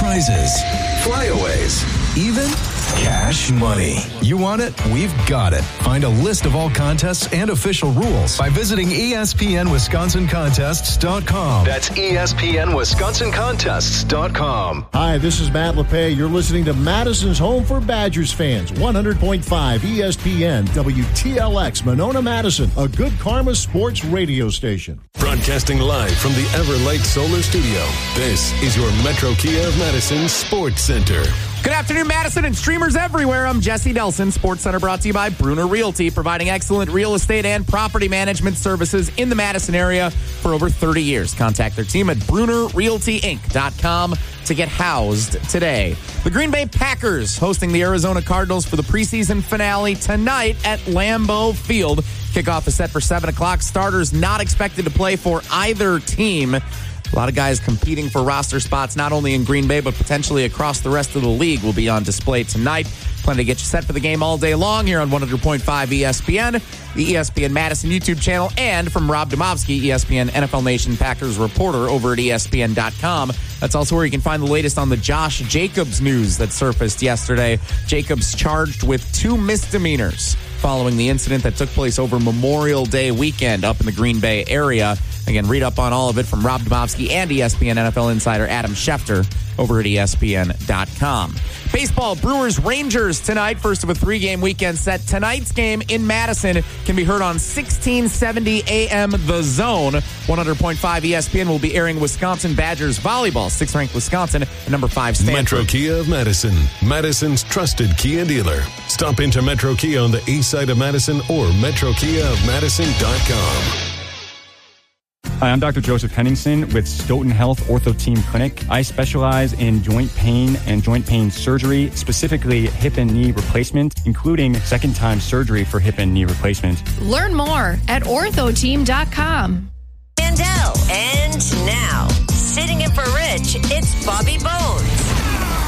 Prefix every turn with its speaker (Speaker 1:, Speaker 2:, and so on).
Speaker 1: prizes, flyaways, even cash money. You want it? We've got it. Find a list of all contests and official rules by visiting ESPNWisconsinContests.com. That's ESPNWisconsinContests.com.
Speaker 2: Hi, this is Matt LePay. You're listening to Madison's Home for Badgers fans. 100.5 ESPN, WTLX, Monona, Madison, a Good Karma sports radio station.
Speaker 3: Broadcasting live from the Everlight Solar Studio, this is your Metro Kia of Madison Sports Center.
Speaker 4: Good afternoon, Madison and streamers everywhere. I'm Jesse Nelson. Sports Center brought to you by Bruner Realty, providing excellent real estate and property management services in the Madison area for over 30 years. Contact their team at BrunerRealtyInc.com to get housed today. The Green Bay Packers hosting the Arizona Cardinals for the preseason finale tonight at Lambeau Field. Kickoff is set for 7 o'clock. Starters not expected to play for either team. A lot of guys competing for roster spots, not only in Green Bay, but potentially across the rest of the league, will be on display tonight. Plan to get you set for the game all day long here on 100.5 ESPN, the ESPN Madison YouTube channel, and from Rob Domofsky, ESPN NFL Nation Packers reporter over at ESPN.com. That's also where you can find the latest on the Josh Jacobs news that surfaced yesterday. Jacobs charged with 2 misdemeanors following the incident that took place over Memorial Day weekend up in the Green Bay area. Again, read up on all of it from Rob Domofsky and ESPN NFL insider Adam Schefter over at ESPN.com. Baseball, Brewers, Rangers tonight. First of a 3-game weekend set. Tonight's game in Madison can be heard on 1670 AM The Zone. 100.5 ESPN will be airing Wisconsin Badgers volleyball. 6th ranked Wisconsin and number 5 Stanford.
Speaker 3: Metro Kia of Madison, Madison's trusted Kia dealer. Stop into Metro Kia on the east side of Madison or MetroKiaofMadison.com.
Speaker 5: Hi, I'm Dr. Joseph Henningsen with Stoughton Health Ortho Team Clinic. I specialize in joint pain and joint pain surgery, specifically hip and knee replacement, including second-time surgery for hip and knee replacement.
Speaker 6: Learn more at orthoteam.com.
Speaker 7: And now, sitting in for Rich, it's Bobby Bones.